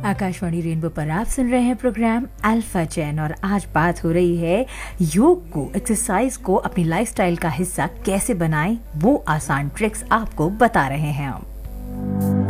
Akashvani rainbow पर आप सुन रहे हैं प्रोग्राम अल्फा चैन और आज बात हो रही है योग को, एक्सरसाइज को अपनी लाइफस्टाइल का हिस्सा कैसे बनाएं, वो आसान ट्रिक्स आपको बता रहे हैं हम।